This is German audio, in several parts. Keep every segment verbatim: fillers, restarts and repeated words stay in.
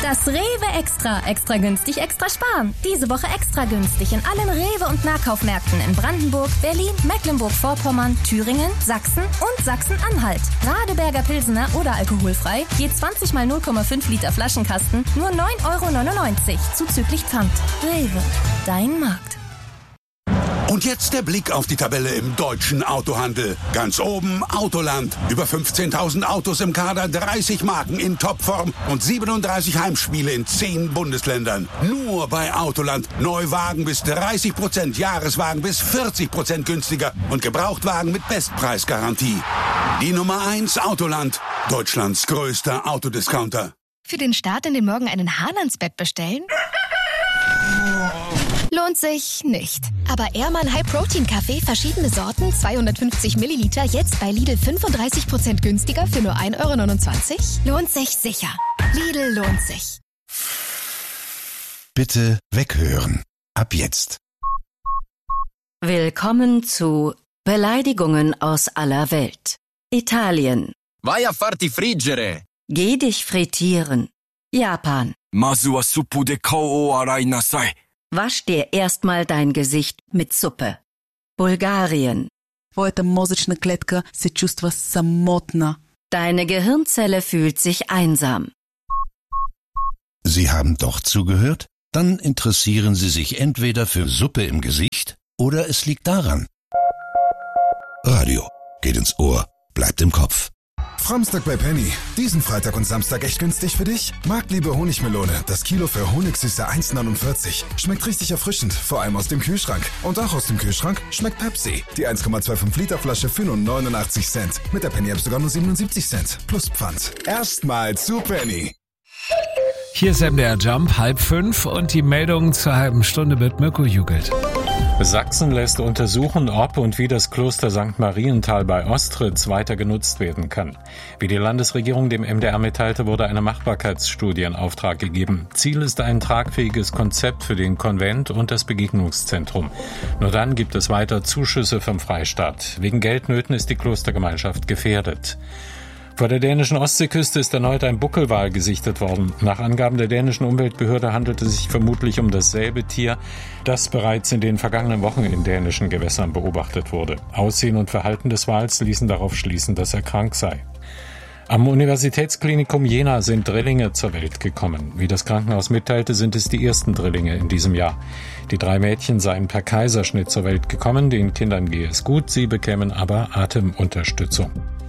Das Rewe Extra. Extra günstig, extra sparen. Diese Woche extra günstig in allen Rewe- und Nahkaufmärkten in Brandenburg, Berlin, Mecklenburg-Vorpommern, Thüringen, Sachsen und Sachsen-Anhalt. Radeberger Pilsener oder alkoholfrei, je zwanzig mal null Komma fünf Liter Flaschenkasten, nur neun Euro neunundneunzig, zuzüglich Pfand. Rewe, dein Markt. Und jetzt der Blick auf die Tabelle im deutschen Autohandel. Ganz oben Autoland. Über fünfzehntausend Autos im Kader, dreißig Marken in Topform und siebenunddreißig Heimspiele in zehn Bundesländern. Nur bei Autoland. Neuwagen bis dreißig Prozent, Jahreswagen bis vierzig Prozent günstiger und Gebrauchtwagen mit Bestpreisgarantie. Die Nummer eins Autoland. Deutschlands größter Autodiscounter. Für den Start in den Morgen einen Hahn ans Bett bestellen? Lohnt sich nicht. Aber Ehrmann High Protein Kaffee, verschiedene Sorten, zweihundertfünfzig Milliliter, jetzt bei Lidl fünfunddreißig Prozent günstiger für nur ein Euro neunundzwanzig? Lohnt sich sicher. Lidl lohnt sich. Bitte weghören. Ab jetzt. Willkommen zu Beleidigungen aus aller Welt. Italien. Vai a farti friggere. Geh dich frittieren. Japan. Masu wa suppu de kao o arai nasai. Wasch dir erstmal dein Gesicht mit Suppe. Bulgarien. Твоята мозъчна клетка се чувства самотна. Deine Gehirnzelle fühlt sich einsam. Sie haben doch zugehört? Dann interessieren Sie sich entweder für Suppe im Gesicht oder es liegt daran. Radio geht ins Ohr, bleibt im Kopf. Framstag bei Penny. Diesen Freitag und Samstag echt günstig für dich? Marktliebe Honigmelone. Das Kilo für Honigsüße eins neunundvierzig. Schmeckt richtig erfrischend, vor allem aus dem Kühlschrank. Und auch aus dem Kühlschrank schmeckt Pepsi. Die eins Komma fünfundzwanzig Liter Flasche für nur neunundachtzig Cent. Mit der Penny App sogar nur siebenundsiebzig Cent. Plus Pfand. Erstmal zu Penny. Hier ist M D R Jump, halb fünf und die Meldung zur halben Stunde mit Mirko Jugelt. Sachsen lässt untersuchen, ob und wie das Kloster Sankt Marienthal bei Ostritz weiter genutzt werden kann. Wie die Landesregierung dem M D R mitteilte, wurde eine Machbarkeitsstudie in Auftrag gegeben. Ziel ist ein tragfähiges Konzept für den Konvent und das Begegnungszentrum. Nur dann gibt es weiter Zuschüsse vom Freistaat. Wegen Geldnöten ist die Klostergemeinschaft gefährdet. Vor der dänischen Ostseeküste ist erneut ein Buckelwal gesichtet worden. Nach Angaben der dänischen Umweltbehörde handelt es sich vermutlich um dasselbe Tier, das bereits in den vergangenen Wochen in dänischen Gewässern beobachtet wurde. Aussehen und Verhalten des Wals ließen darauf schließen, dass er krank sei. Am Universitätsklinikum Jena sind Drillinge zur Welt gekommen. Wie das Krankenhaus mitteilte, sind es die ersten Drillinge in diesem Jahr. Die drei Mädchen seien per Kaiserschnitt zur Welt gekommen. Den Kindern gehe es gut, sie bekämen aber Atemunterstützung.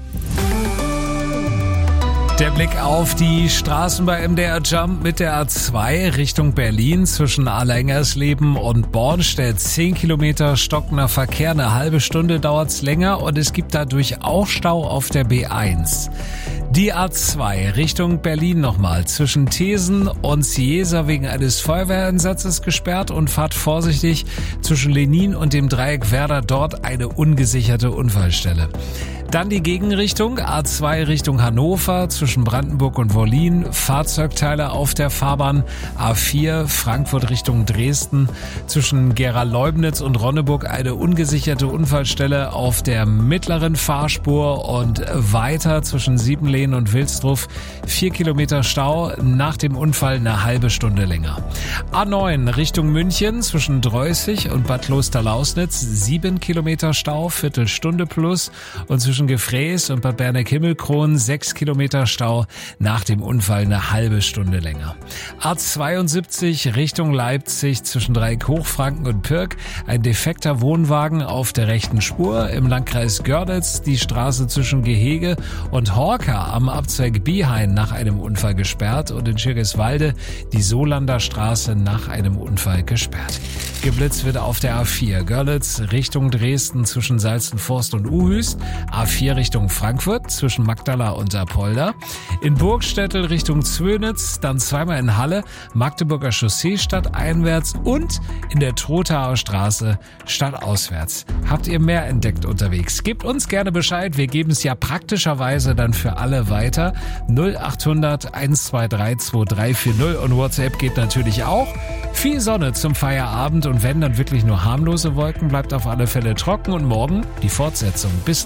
Der Blick auf die Straßen bei M D R Jump mit der A zwei Richtung Berlin zwischen Allerhengersleben und Bornstedt. Zehn Kilometer stockender Verkehr, eine halbe Stunde dauert's länger und es gibt dadurch auch Stau auf der B eins. Die A zwei Richtung Berlin nochmal zwischen Thesen und Ciesa wegen eines Feuerwehreinsatzes gesperrt und fahrt vorsichtig zwischen Lenin und dem Dreieck Werder, dort eine ungesicherte Unfallstelle. Dann die Gegenrichtung, A zwei Richtung Hannover, zwischen Brandenburg und Wollin, Fahrzeugteile auf der Fahrbahn, A vier Frankfurt Richtung Dresden, zwischen Gera-Leubnitz und Ronneburg eine ungesicherte Unfallstelle auf der mittleren Fahrspur und weiter zwischen Siebenlehn und Wilsdruff, vier Kilometer Stau, nach dem Unfall eine halbe Stunde länger. A neun Richtung München, zwischen Dreußig und Bad Klosterlausnitz, sieben Kilometer Stau, Viertelstunde plus und zwischen Gefräß und Bad Berneck-Himmelkron sechs Kilometer Stau, nach dem Unfall eine halbe Stunde länger. A zweiundsiebzig Richtung Leipzig zwischen Dreieck Hochfranken und Pirk, ein defekter Wohnwagen auf der rechten Spur, im Landkreis Görlitz die Straße zwischen Gehege und Horka am Abzweig Biehain nach einem Unfall gesperrt und in Schirgiswalde die Solander Straße nach einem Unfall gesperrt. Geblitzt wird auf der A vier Görlitz Richtung Dresden zwischen Salzenforst und Uhüst, A vier Richtung Frankfurt zwischen Magdala und Apolda, in Burgstädtel Richtung Zwönitz, dann zweimal in Halle, Magdeburger Chaussee stadteinwärts und in der Trotauer Straße stadtauswärts. Habt ihr mehr entdeckt unterwegs? Gebt uns gerne Bescheid, wir geben es ja praktischerweise dann für alle weiter. null achthundert eins zwei drei zwei drei vier null und WhatsApp geht natürlich auch. Viel Sonne zum Feierabend und wenn dann wirklich nur harmlose Wolken, bleibt auf alle Fälle trocken und morgen die Fortsetzung bis dreißig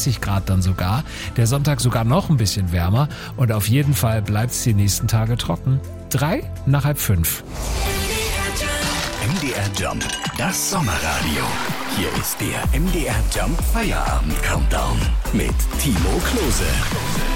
dreiunddreißig Grad dann sogar. Der Sonntag sogar noch ein bisschen wärmer und auf jeden Fall bleibt es die nächsten Tage trocken. Drei nach halb fünf. M D R Jump, das Sommerradio. Hier ist der M D R Jump Feierabend Countdown mit Timo Klose.